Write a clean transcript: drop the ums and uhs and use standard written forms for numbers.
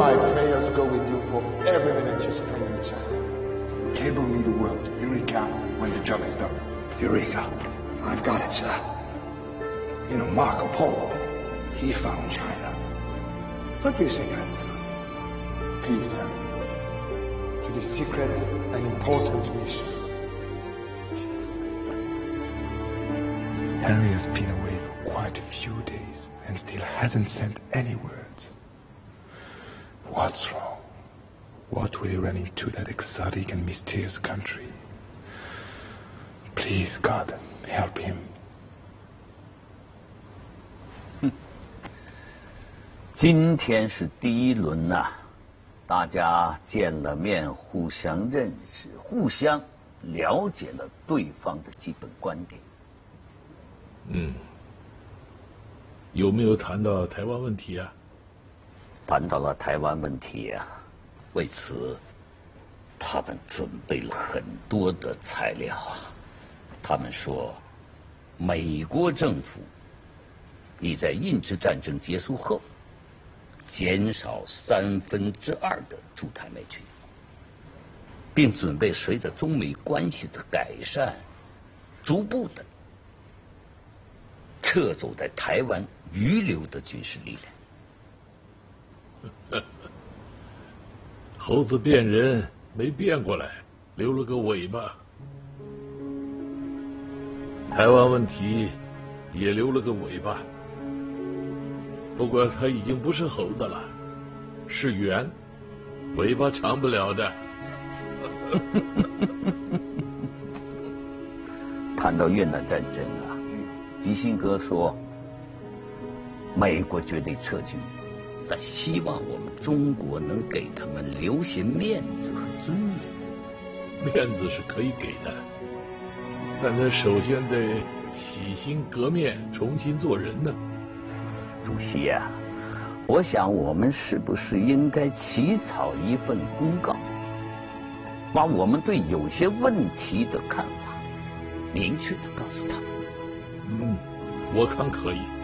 my prayers go with you for every minute you spend in China. Cable me the word, Eureka, when the job is done. Eureka. I've got it, sir. You know, Marco Polo, he found China. What do you think I've done? Please, Harry. To the secret and important mission. Harry has been away for quite a few days and still hasn't sent any words. What's wrong? What will he run into that exotic and mysterious country? Please, God, help him. 今天是第一轮呐，大家见了面，互相认识，互相了解了对方的基本观点。 有没有谈到台湾问题啊？ 谈到了台湾问题啊，为此，他们准备了很多的材料啊。他们说，美国政府已在印支战争结束后减少2/3的驻台美军，并准备随着中美关系的改善，逐步的撤走在台湾余留的军事力量。猴子变人没变过来，留了个尾巴。台湾问题也留了个尾巴，不过他已经不是猴子了，是猿，尾巴长不了的。 谈到越南战争啊，基辛格说，美国决定撤军，但希望我们中国能给他们留些面子和尊严。 面子是可以给的，但他首先得洗心革面，重新做人呢。 主席啊，我想我们是不是应该起草一份公告，把我们对有些问题的看法明确地告诉他们？ 我看可以。